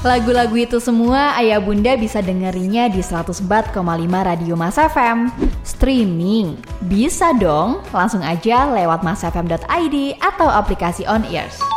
Lagu-lagu itu semua ayah bunda bisa dengerinnya di 104,5 Radio Mas FM. Streaming? Bisa dong, langsung aja lewat masfm.id atau aplikasi On Ears.